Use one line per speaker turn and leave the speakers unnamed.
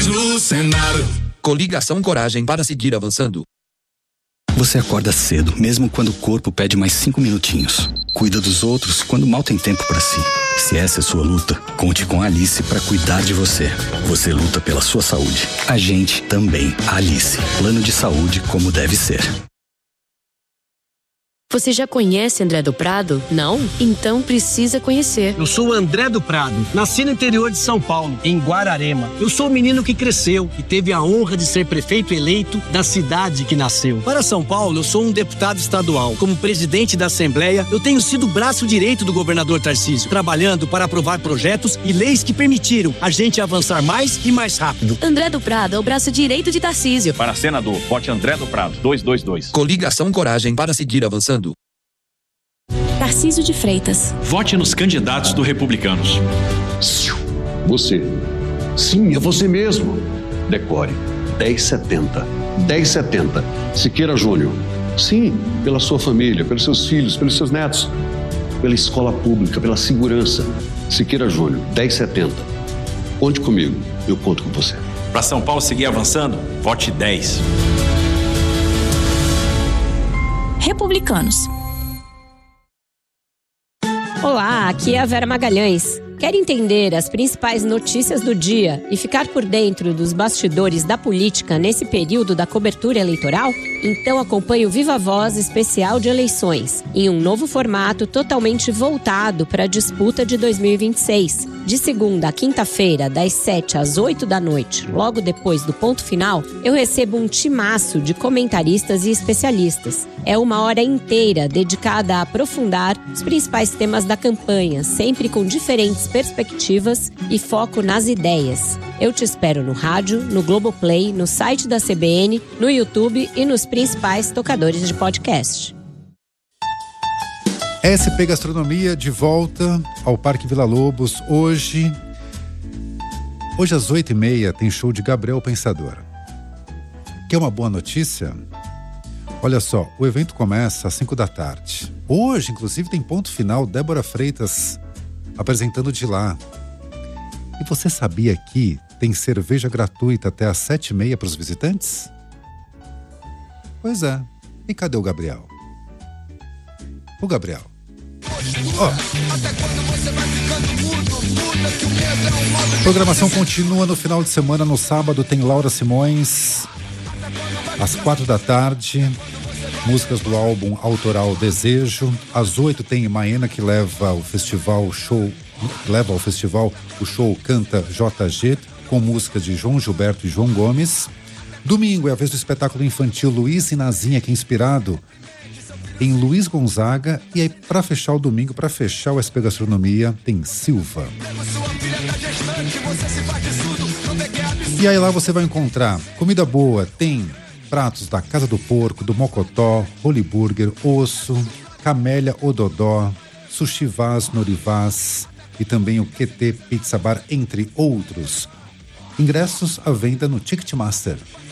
no cenário.
Coligação Coragem para seguir avançando.
Você acorda cedo, mesmo quando o corpo pede mais 5 minutinhos. Cuida dos outros quando mal tem tempo para si. Se essa é sua luta, conte com a Alice para cuidar de você. Você luta pela sua saúde. A gente também. Alice. Plano de saúde como deve ser.
Você já conhece André do Prado? Não? Então precisa conhecer.
Eu sou o André do Prado, nasci no interior de São Paulo, em Guararema. Eu sou o menino que cresceu e teve a honra de ser prefeito eleito da cidade que nasceu. Para São Paulo, eu sou um deputado estadual. Como presidente da Assembleia, eu tenho sido o braço direito do governador Tarcísio, trabalhando para aprovar projetos e leis que permitiram a gente avançar mais e mais rápido.
André do Prado é o braço direito de Tarcísio.
Para senador, vote André do Prado, 222.
Coligação Coragem para seguir avançando.
Tarcísio de Freitas.
Vote nos candidatos do Republicanos.
Você. Sim, é você mesmo. Decore. 1070. 1070. Siqueira Júnior. Sim, pela sua família, pelos seus filhos, pelos seus netos. Pela escola pública, pela segurança. Siqueira Júnior. 1070. Conte comigo. Eu conto com você.
Para São Paulo seguir avançando, vote 10.
Republicanos.
Olá, aqui é a Vera Magalhães. Quer entender as principais notícias do dia e ficar por dentro dos bastidores da política nesse período da cobertura eleitoral? Então acompanhe o Viva Voz especial de eleições, em um novo formato totalmente voltado para a disputa de 2026. De segunda a quinta-feira, das 7 às 8 da noite, logo depois do ponto final, eu recebo um timaço de comentaristas e especialistas. É uma hora inteira dedicada a aprofundar os principais temas da campanha, sempre com diferentes perspectivas e foco nas ideias. Eu te espero no rádio, no Globoplay, no site da CBN, no YouTube e nos principais tocadores de podcast.
SP Gastronomia de volta ao Parque Vila Lobos. Hoje às 8h30 tem show de Gabriel Pensador. Quer uma boa notícia? Olha só, o evento começa às 5 da tarde. Hoje, inclusive, tem ponto final, Débora Freitas apresentando de lá. E você sabia que tem cerveja gratuita até às 7h30 para os visitantes? Pois é. E cadê o Gabriel? O Gabriel. Programação continua no final de semana. No sábado tem Laura Simões às 4 da tarde, músicas do álbum autoral Desejo. Às 8 tem Maena, que leva ao festival o show Canta JG, com músicas de João Gilberto e João Gomes. Domingo é a vez do espetáculo infantil Luiz e Nazinha, que é inspirado em Luiz Gonzaga. E aí, para fechar o domingo, para fechar o SP Gastronomia, tem Silva. E aí lá você vai encontrar comida boa, tem pratos da Casa do Porco, do Mocotó, Holy Burger, Osso, Camélia Ododó, Sushi Vaz, Norivaz e também o QT Pizza Bar, entre outros. Ingressos à venda no Ticketmaster.